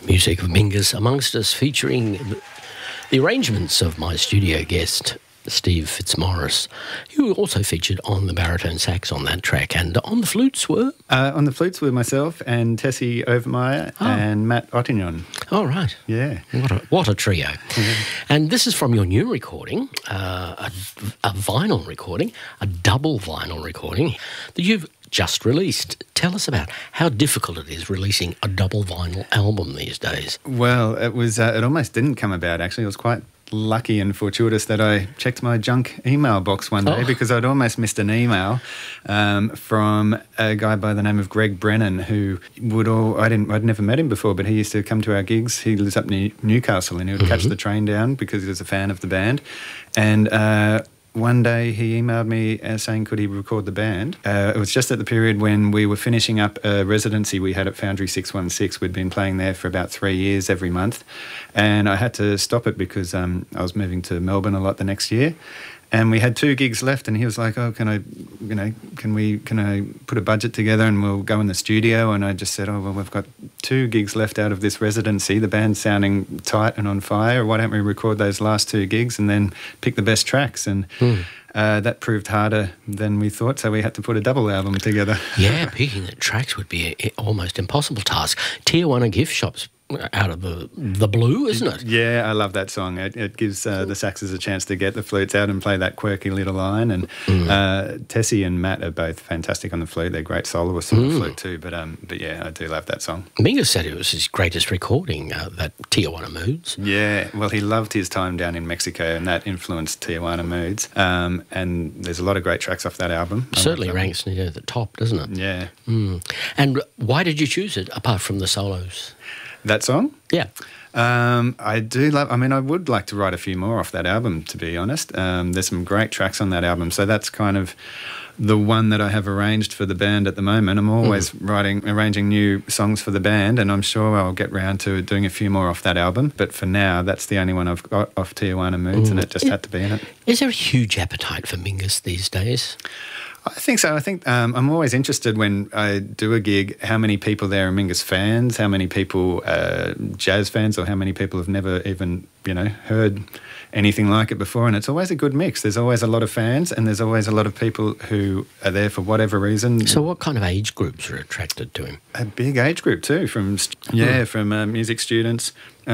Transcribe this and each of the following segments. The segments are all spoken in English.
Music of Mingus amongst us, featuring the arrangements of my studio guest, Steve Fitzmaurice, who also featured on the baritone sax on that track. And on the flutes were? On the flutes were myself and Tessie Overmeyer and Matt Ottignon. Oh, right. Yeah. What a trio. Yeah. And this is from your new recording, a vinyl recording, a double vinyl recording that you've just released. Tell us about how difficult it is releasing a double vinyl album these days. Well, it was. It almost didn't come about, actually. It was quite lucky and fortuitous that I checked my junk email box one day because I'd almost missed an email from a guy by the name of Greg Brennan, who I'd never met him before, but he used to come to our gigs. He lives up near Newcastle, and he would catch the train down because he was a fan of the band. And one day he emailed me saying could he record the band. It was just at the period when we were finishing up a residency we had at Foundry 616. We'd been playing there for about 3 years every month, and I had to stop it because I was moving to Melbourne a lot the next year. And we had 2 gigs left, and he was like, "Oh, can I put a budget together and we'll go in the studio?" And I just said, "Oh, well, we've got 2 gigs left out of this residency. The band's sounding tight and on fire. Why don't we record those last 2 gigs and then pick the best tracks?" And that proved harder than we thought, so we had to put a double album together. Yeah, picking the tracks would be an almost impossible task. Tijuana gift shops out of the blue, isn't it? Yeah, I love that song. It gives the saxes a chance to get the flutes out and play that quirky little line. And Tessie and Matt are both fantastic on the flute. They're great soloists on the flute too. But yeah, I do love that song. Mingus said it was his greatest recording, that Tijuana Moods. Yeah, well, he loved his time down in Mexico, and that influenced Tijuana Moods. And there's a lot of great tracks off that album. Certainly ranks near the top, doesn't it? Yeah. And why did you choose it, apart from the solos? That song? Yeah. I do love... I mean, I would like to write a few more off that album, to be honest. There's some great tracks on that album, so that's kind of the one that I have arranged for the band at the moment. I'm always arranging new songs for the band, and I'm sure I'll get round to doing a few more off that album. But for now, that's the only one I've got off Tijuana Moods, and it just had to be in it. Is there a huge appetite for Mingus these days? I think so. I think I'm always interested when I do a gig how many people there are Mingus fans, how many people are jazz fans, or how many people have never even, heard anything like it before. And it's always a good mix. There's always a lot of fans, and there's always a lot of people who are there for whatever reason. So what kind of age groups are attracted to him? A big age group too, from music students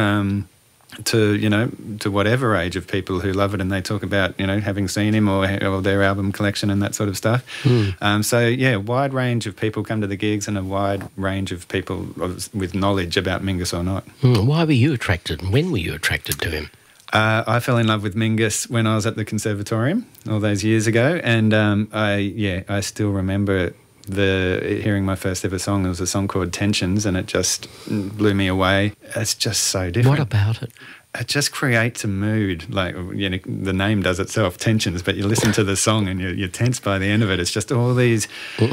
to whatever age of people who love it, and they talk about having seen him or their album collection and that sort of stuff. So yeah, wide range of people come to the gigs, and a wide range of people with knowledge about Mingus or not. Why were you attracted, and when were you attracted to him? I fell in love with Mingus when I was at the Conservatorium all those years ago, and I still remember hearing my first ever song. There was a song called Tensions, and it just blew me away. It's just so different. What about it? It just creates a mood, like the name does itself, Tensions, but you listen to the song and you're tense by the end of it. It's just all these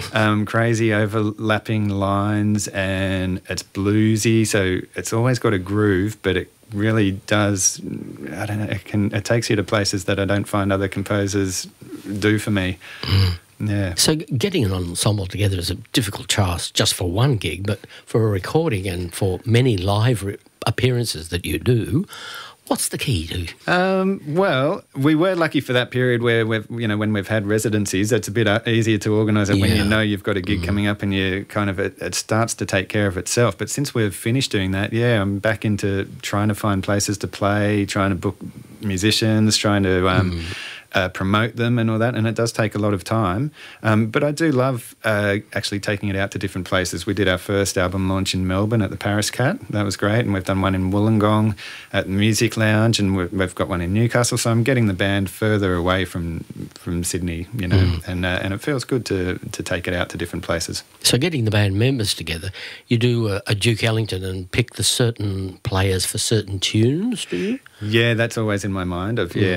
crazy overlapping lines, and it's bluesy, so it's always got a groove, but it really does, I don't know, it takes you to places that I don't find other composers do for me. Yeah. So getting an ensemble together is a difficult task just for one gig, but for a recording and for many live appearances that you do, what's the key to? Well, we were lucky for that period where when we've had residencies, it's a bit easier to organise it when you've got a gig coming up, and you kind of it starts to take care of itself. But since we've finished doing that, I'm back into trying to find places to play, trying to book musicians, trying to promote them and all that, and it does take a lot of time. But I do love actually taking it out to different places. We did our first album launch in Melbourne at the Paris Cat. That was great, and we've done one in Wollongong at the Music Lounge, and we've got one in Newcastle. So I'm getting the band further away from Sydney, and it feels good to take it out to different places. So getting the band members together, you do a Duke Ellington and pick the certain players for certain tunes, do you? Yeah, that's always in my mind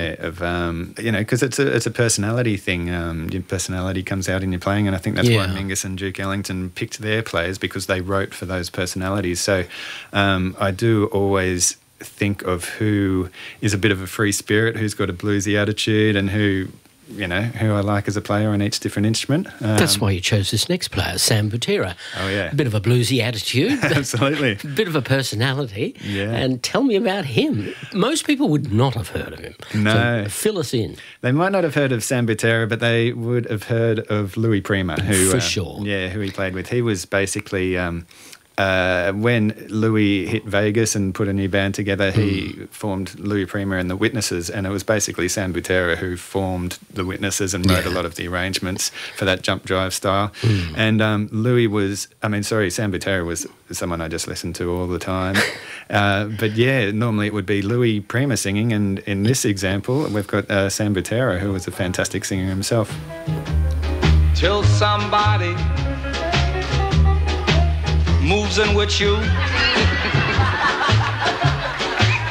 because it's a personality thing. Your personality comes out in your playing, and I think that's why Mingus and Duke Ellington picked their players, because they wrote for those personalities. So I do always think of who is a bit of a free spirit, who's got a bluesy attitude, and who who I like as a player on each different instrument. That's why you chose this next player, Sam Butera. Oh, yeah. A bit of a bluesy attitude. Absolutely. A bit of a personality. Yeah. And tell me about him. Most people would not have heard of him. No. So fill us in. They might not have heard of Sam Butera, but they would have heard of Louis Prima, who For sure. Yeah, who he played with. He was basically when Louis hit Vegas and put a new band together, he formed Louis Prima and the Witnesses, and it was basically Sam Butera who formed the Witnesses and wrote a lot of the arrangements for that jump drive style. And Sam Butera was someone I just listened to all the time. But yeah, normally it would be Louis Prima singing, and in this example, we've got Sam Butera, who was a fantastic singer himself. Till somebody moves in with you.